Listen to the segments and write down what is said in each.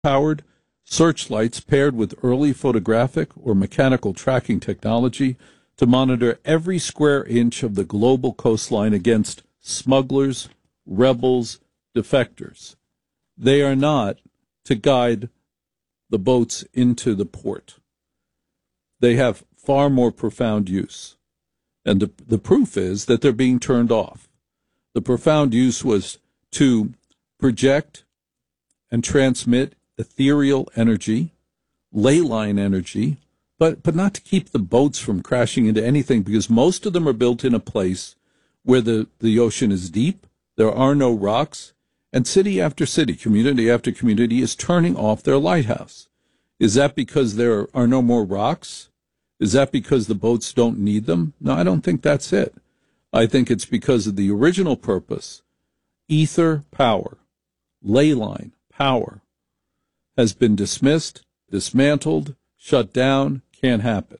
powered searchlights paired with early photographic or mechanical tracking technology to monitor every square inch of the global coastline against smugglers, rebels, defectors. They are not to guide the boats into the port. They have far more profound use. And the proof is that they're being turned off. The profound use was to project and transmit ethereal energy, ley line energy, but not to keep the boats from crashing into anything, because most of them are built in a place where the ocean is deep, there are no rocks, and city after city, community after community is turning off their lighthouse. Is that because there are no more rocks? Is that because the boats don't need them? No, I don't think that's it. I think it's because of the original purpose. Ether power, ley line power, has been dismissed, dismantled, shut down, can't happen.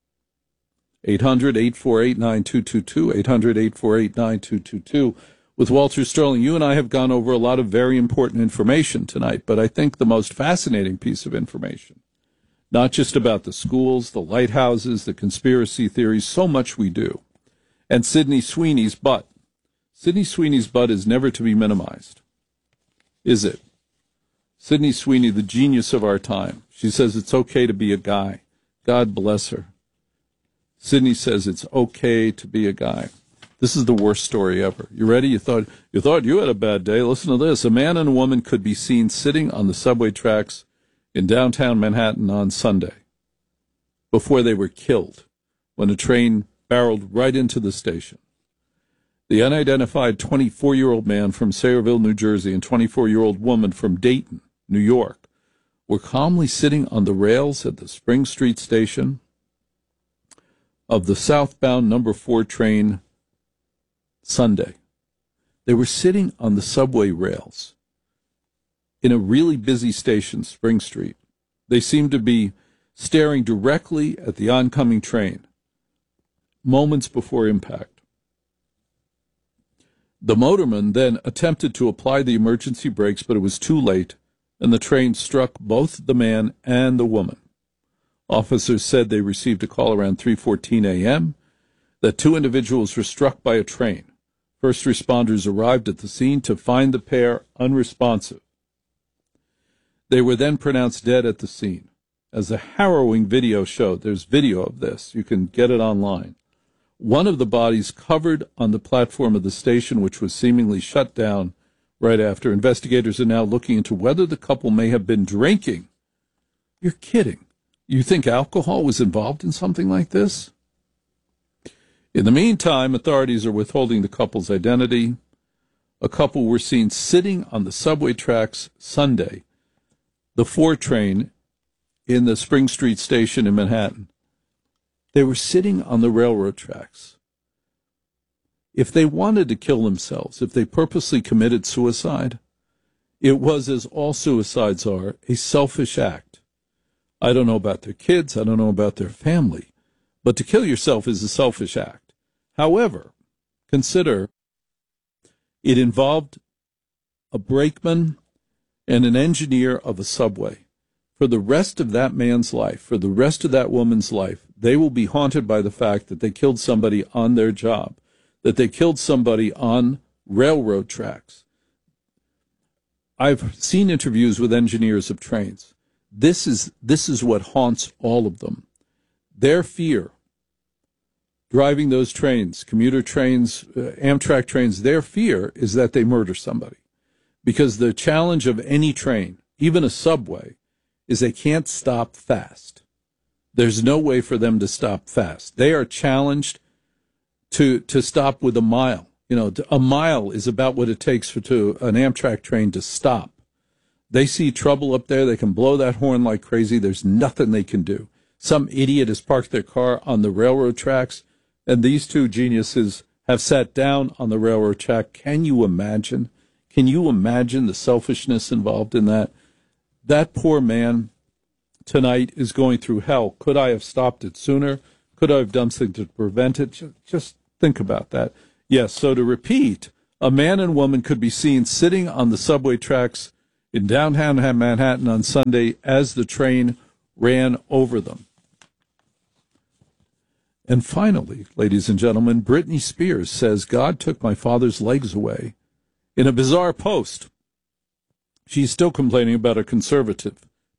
800-848-9222, 800-848-9222. With Walter Sterling, you and I have gone over a lot of very important information tonight, but I think the most fascinating piece of information, not just about the schools, the lighthouses, the conspiracy theories, so much we do, and Sydney Sweeney's butt. Sydney Sweeney's butt is never to be minimized, is it? Sydney Sweeney, the genius of our time. She says it's okay to be a guy. God bless her. Sydney says it's okay to be a guy. This is the worst story ever. You ready? You thought you had a bad day. Listen to this. A man and a woman could be seen sitting on the subway tracks in downtown Manhattan on Sunday before they were killed when a train barreled right into the station. The unidentified 24-year-old man from Sayreville, New Jersey, and 24-year-old woman from Dayton, New York, were calmly sitting on the rails at the Spring Street station of the southbound number 4 train Sunday. They were sitting on the subway rails in a really busy station, Spring Street. They seemed to be staring directly at the oncoming train moments before impact. The motorman then attempted to apply the emergency brakes, but it was too late, and the train struck both the man and the woman. Officers said they received a call around 3:14 a.m. that 2 individuals were struck by a train. First responders arrived at the scene to find the pair unresponsive. They were then pronounced dead at the scene. As the harrowing video showed, there's video of this. You can get it online. One of the bodies covered on the platform of the station, which was seemingly shut down right after. Investigators are now looking into whether the couple may have been drinking. You're kidding. You think alcohol was involved in something like this? In the meantime, authorities are withholding the couple's identity. A couple were seen sitting on the subway tracks Sunday, the 4 train in the Spring Street station in Manhattan. They were sitting on the railroad tracks. If they wanted to kill themselves, if they purposely committed suicide, it was, as all suicides are, a selfish act. I don't know about their kids, I don't know about their family, but to kill yourself is a selfish act. However, consider it involved a brakeman and an engineer of a subway. For the rest of that man's life, for the rest of that woman's life, they will be haunted by the fact that they killed somebody on their job, that they killed somebody on railroad tracks. I've seen interviews with engineers of trains. This is what haunts all of them. Their fear, driving those trains, commuter trains, Amtrak trains, their fear is that they murder somebody. Because the challenge of any train, even a subway, is they can't stop fast. There's no way for them to stop fast. They are challenged to stop with a mile. You know, a mile is about what it takes for an Amtrak train to stop. They see trouble up there. They can blow that horn like crazy. There's nothing they can do. Some idiot has parked their car on the railroad tracks, and these 2 geniuses have sat down on the railroad track. Can you imagine? Can you imagine the selfishness involved in that? That poor man tonight is going through hell. Could I have stopped it sooner? Could I have done something to prevent it? Just think about that. Yes, so to repeat, a man and woman could be seen sitting on the subway tracks in downtown Manhattan on Sunday as the train ran over them. And finally, ladies and gentlemen, Britney Spears says God took my father's legs away in a bizarre post. She's still complaining about her conservatorship.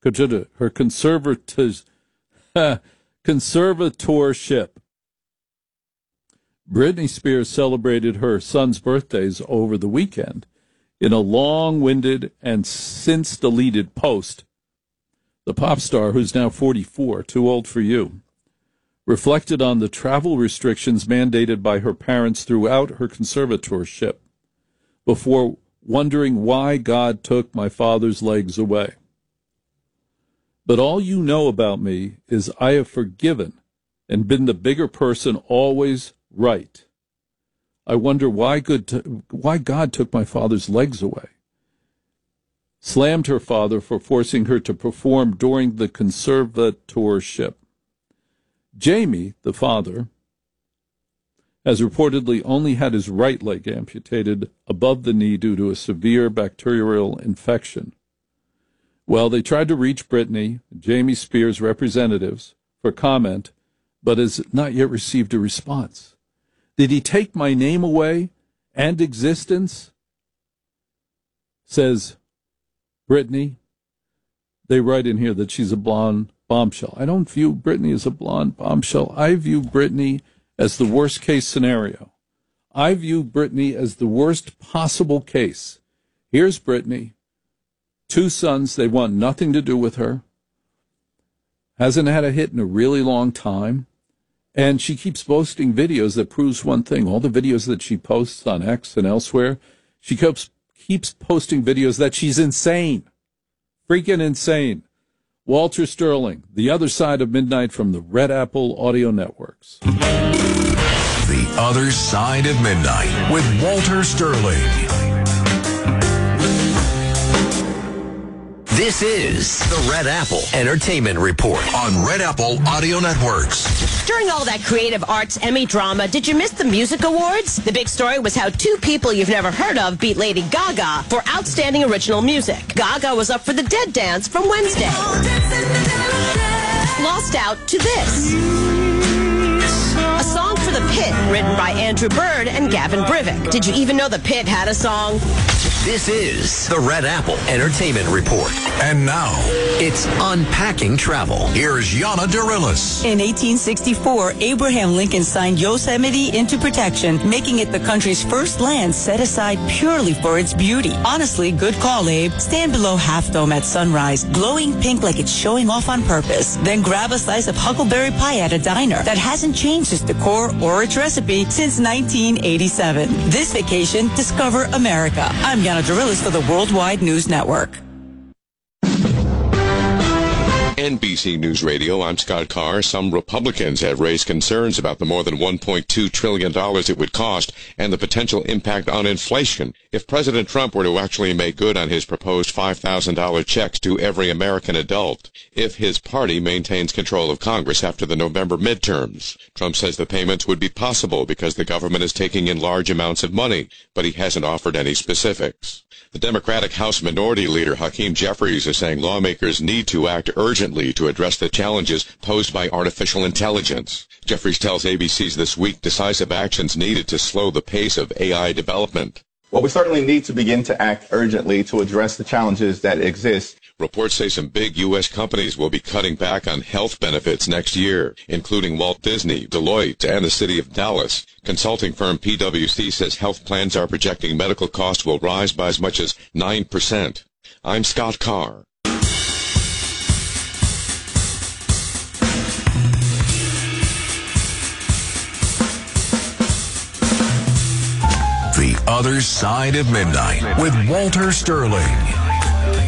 Britney Spears celebrated her son's birthdays over the weekend in a long-winded and since-deleted post. The pop star, who's now 44, too old for you, reflected on the travel restrictions mandated by her parents throughout her conservatorship before wondering why God took my father's legs away. But all you know about me is I have forgiven and been the bigger person always right. I wonder why God took my father's legs away. Slammed her father for forcing her to perform during the conservatorship. Jamie, the father, has reportedly only had his right leg amputated above the knee due to a severe bacterial infection. Well, they tried to reach Britney, Jamie Spears' representatives, for comment, but has not yet received a response. Did he take my name away and existence? Says Britney. They write in here that she's a blonde bombshell. I don't view Britney as a blonde bombshell. I view Britney as the worst case scenario. I view Britney as the worst possible case. Here's Britney. 2 sons, they want nothing to do with her. Hasn't had a hit in a really long time. And she keeps posting videos that proves one thing. All the videos that she posts on X and elsewhere, she keeps posting videos that she's insane. Freaking insane. Walter Sterling, The Other Side of Midnight from the Red Apple Audio Networks. The Other Side of Midnight with Walter Sterling. This is the Red Apple Entertainment Report on Red Apple Audio Networks. During all that creative arts Emmy drama, did you miss the music awards? The big story was how 2 people you've never heard of beat Lady Gaga for Outstanding Original Music. Gaga was up for the Dead Dance from Wednesday. Lost out to this. A song for the Pit, written by Andrew Bird and Gavin Brivik. Did you even know the Pit had a song? This is the Red Apple Entertainment Report. And now, it's Unpacking Travel. Here's Yana Durilis. In 1864, Abraham Lincoln signed Yosemite into protection, making it the country's first land set aside purely for its beauty. Honestly, good call, Abe. Stand below Half Dome at sunrise, glowing pink like it's showing off on purpose. Then grab a slice of huckleberry pie at a diner that hasn't changed its decor or its recipe since 1987. This vacation, discover America. I'm Yana Durilis for the Worldwide News Network. NBC News Radio, I'm Scott Carr. Some Republicans have raised concerns about the more than $1.2 trillion it would cost and the potential impact on inflation if President Trump were to actually make good on his proposed $5,000 checks to every American adult if his party maintains control of Congress after the November midterms. Trump says the payments would be possible because the government is taking in large amounts of money, but he hasn't offered any specifics. The Democratic House Minority Leader Hakeem Jeffries is saying lawmakers need to act urgently to address the challenges posed by artificial intelligence. Jeffries tells ABC's This Week decisive actions needed to slow the pace of AI development. Well, we certainly need to begin to act urgently to address the challenges that exist. Reports say some big U.S. companies will be cutting back on health benefits next year, including Walt Disney, Deloitte, and the city of Dallas. Consulting firm PwC says health plans are projecting medical costs will rise by as much as 9%. I'm Scott Carr. The Other Side of Midnight with Walter Sterling.